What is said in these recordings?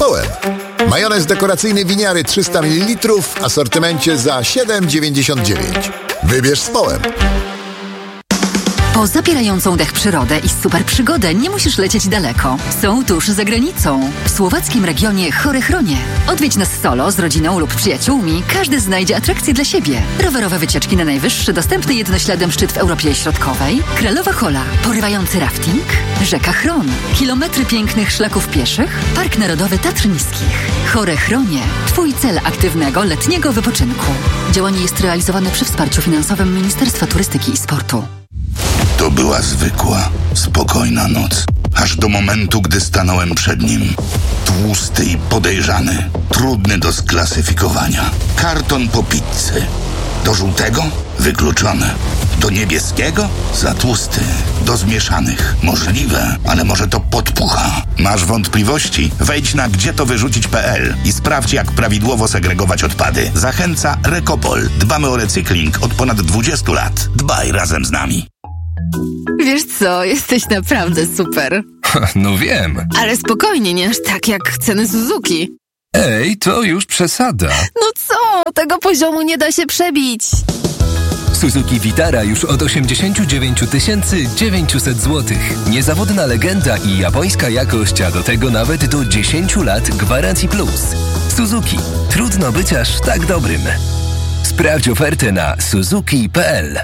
Połem. Majonez dekoracyjny winiary 300 ml w asortymencie za 7,99. Wybierz z Połem. Po zapierającą dech przyrodę i super przygodę nie musisz lecieć daleko. Są tuż za granicą. W słowackim regionie Chorechronie. Odwiedź nas solo, z rodziną lub przyjaciółmi. Każdy znajdzie atrakcję dla siebie. Rowerowe wycieczki na najwyższy, dostępny jednośladem szczyt w Europie Środkowej. Kralowa Hola. Porywający rafting. Rzeka Chron. Kilometry pięknych szlaków pieszych. Park Narodowy Tatr Niskich. Chorechronie. Twój cel aktywnego letniego wypoczynku. Działanie jest realizowane przy wsparciu finansowym Ministerstwa Turystyki i Sportu. To była zwykła, spokojna noc. Aż do momentu, gdy stanąłem przed nim. Tłusty i podejrzany. Trudny do sklasyfikowania. Karton po pizzy. Do żółtego? Wykluczone. Do niebieskiego? Za tłusty. Do zmieszanych? Możliwe, ale może to podpucha. Masz wątpliwości? Wejdź na gdzietowyrzucić.pl i sprawdź, jak prawidłowo segregować odpady. Zachęca Recopol. Dbamy o recykling od ponad 20 lat. Dbaj razem z nami. Wiesz co, jesteś naprawdę super. No wiem. Ale spokojnie, nie aż tak jak ceny Suzuki. Ej, to już przesada. No co? Tego poziomu nie da się przebić. Suzuki Vitara już od 89 900 zł. Niezawodna legenda i japońska jakość, a do tego nawet do 10 lat gwarancji plus. Suzuki. Trudno być aż tak dobrym. Sprawdź ofertę na suzuki.pl.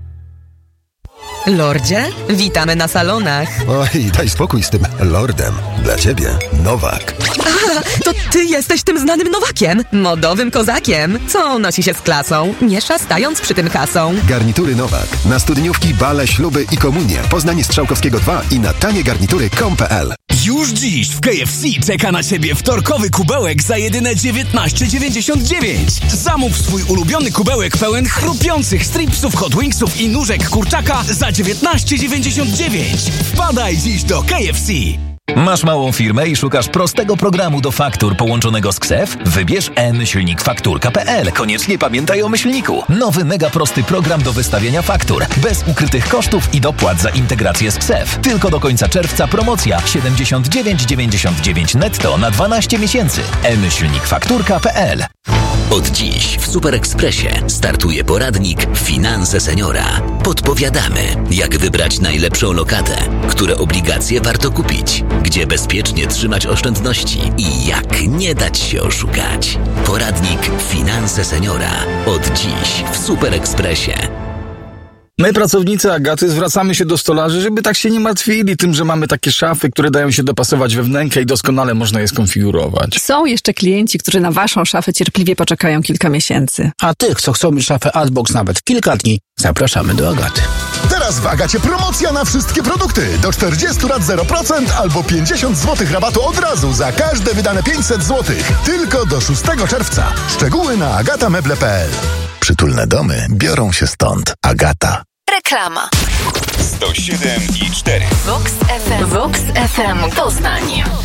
Lordzie, witamy na salonach. Oj, daj spokój z tym lordem. Dla ciebie Nowak. Aha, to ty jesteś tym znanym Nowakiem, modowym kozakiem. Co nosi się z klasą, nie szastając przy tym kasą. Garnitury Nowak. Na studniówki, bale, śluby i komunie. Poznanie Strzałkowskiego 2 i na taniegarnitury.com.pl. Już dziś w KFC czeka na Ciebie wtorkowy kubełek za jedyne 19,99. Zamów swój ulubiony kubełek pełen chrupiących stripsów, hot wingsów i nóżek kurczaka za 19,99. Wpadaj dziś do KFC. Masz małą firmę i szukasz prostego programu do faktur połączonego z KSEF? Wybierz m-fakturka.pl. Koniecznie pamiętaj o myślniku. Nowy mega prosty program do wystawiania faktur. Bez ukrytych kosztów i dopłat za integrację z KSEF. Tylko do końca czerwca promocja 79,99 netto na 12 miesięcy. m-fakturka.pl. Od dziś w Super Expressie startuje poradnik Finanse Seniora. Podpowiadamy, jak wybrać najlepszą lokatę, które obligacje warto kupić, gdzie bezpiecznie trzymać oszczędności i jak nie dać się oszukać. Poradnik Finanse Seniora. Od dziś w Super Expressie. My, pracownicy Agaty, zwracamy się do stolarzy, żeby tak się nie martwili tym, że mamy takie szafy, które dają się dopasować we wnękę i doskonale można je skonfigurować. Są jeszcze klienci, którzy na waszą szafę cierpliwie poczekają kilka miesięcy. A tych, co chcą mieć szafę Adbox nawet kilka dni, zapraszamy do Agaty. Teraz w Agacie promocja na wszystkie produkty. Do 40 lat 0% albo 50 zł rabatu od razu za każde wydane 500 zł. Tylko do 6 czerwca. Szczegóły na agatameble.pl. Przytulne domy biorą się stąd. Agata. Reklama. 107,4. Vox FM. Vox FM Poznań.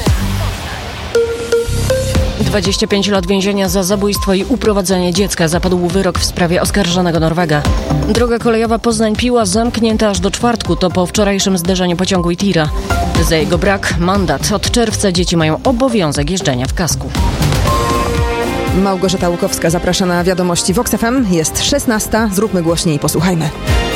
25 lat więzienia za zabójstwo i uprowadzenie dziecka. Zapadł wyrok w sprawie oskarżonego Norwega. Droga kolejowa Poznań-Piła zamknięta aż do czwartku. To po wczorajszym zderzeniu pociągu i tira. Za jego brak mandat. Od czerwca dzieci mają obowiązek jeżdżenia w kasku. Małgorzata Łukowska zaprasza na wiadomości Vox FM. Jest 16. Zróbmy głośniej i posłuchajmy.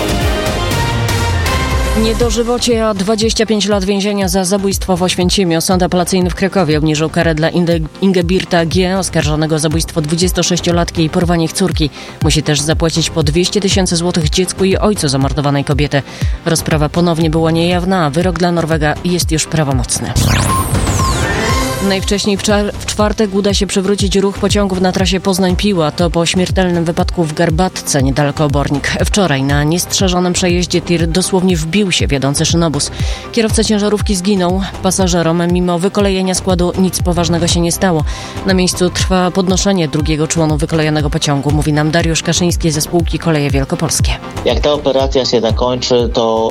Nie dożywocie, a 25 lat więzienia za zabójstwo w Oświęcimiu. Sąd apelacyjny w Krakowie obniżył karę dla Ingebirta G., oskarżonego o zabójstwo 26-latki i porwanie ich córki. Musi też zapłacić po 200 000 złotych dziecku i ojcu zamordowanej kobiety. Rozprawa ponownie była niejawna, a wyrok dla Norwega jest już prawomocny. Najwcześniej w czwartek uda się przywrócić ruch pociągów na trasie Poznań-Piła. To po śmiertelnym wypadku w Garbatce, niedaleko Obornik. Wczoraj na niestrzeżonym przejeździe tir dosłownie wbił się wiodący szynobus. Kierowca ciężarówki zginął. Pasażerom mimo wykolejenia składu nic poważnego się nie stało. Na miejscu trwa podnoszenie drugiego członu wykolejonego pociągu, mówi nam Dariusz Kaszyński ze spółki Koleje Wielkopolskie. Jak ta operacja się zakończy, to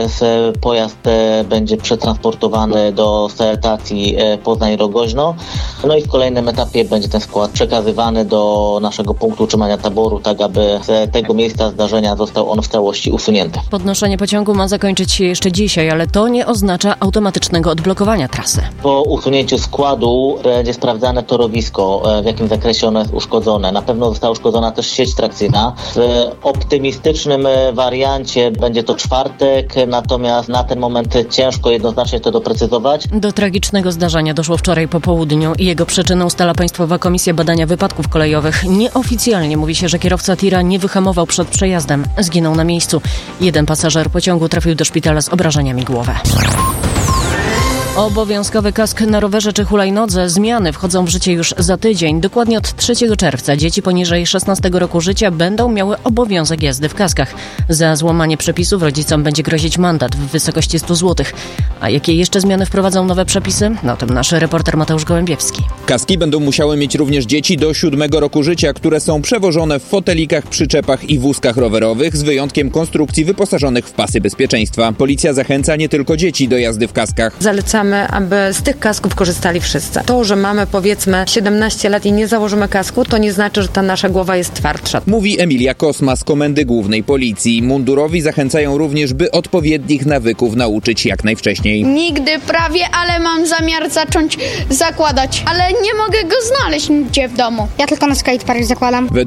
pojazd będzie przetransportowany do stacji Poznań-Rogoźno, No i w kolejnym etapie będzie ten skład przekazywany do naszego punktu utrzymania taboru, tak aby z tego miejsca zdarzenia został on w całości usunięty. Podnoszenie pociągu ma zakończyć się jeszcze dzisiaj, ale to nie oznacza automatycznego odblokowania trasy. Po usunięciu składu będzie sprawdzane torowisko, w jakim zakresie ono jest uszkodzone. Na pewno została uszkodzona też sieć trakcyjna. W optymistycznym wariancie będzie to czwartek, natomiast na ten moment ciężko jednoznacznie to doprecyzować. Do tragicznego zdarzenia doszło wczoraj po południu i jego przyczynę ustala Państwowa Komisja Badania Wypadków Kolejowych. Nieoficjalnie mówi się, że kierowca tira nie wyhamował przed przejazdem. Zginął na miejscu. Jeden pasażer pociągu trafił do szpitala z obrażeniami głowy. Obowiązkowy kask na rowerze czy hulajnodze. Zmiany wchodzą w życie już za tydzień. Dokładnie od 3 czerwca dzieci poniżej 16 roku życia będą miały obowiązek jazdy w kaskach. Za złamanie przepisów rodzicom będzie grozić mandat w wysokości 100 zł. A jakie jeszcze zmiany wprowadzą nowe przepisy? O tym nasz reporter Mateusz Gołębiewski. Kaski będą musiały mieć również dzieci do 7 roku życia, które są przewożone w fotelikach, przyczepach i wózkach rowerowych, z wyjątkiem konstrukcji wyposażonych w pasy bezpieczeństwa. Policja zachęca nie tylko dzieci do jazdy w kaskach. Zalecamy, aby z tych kasków korzystali wszyscy. To, że mamy powiedzmy 17 lat i nie założymy kasku, to nie znaczy, że ta nasza głowa jest twardsza. Mówi Emilia Kosma z Komendy Głównej Policji. Mundurowi zachęcają również, by odpowiednich nawyków nauczyć jak najwcześniej. Nigdy prawie, ale mam zamiar zacząć zakładać, ale nie mogę go znaleźć nigdzie w domu. Ja tylko na skatepark zakładam. Według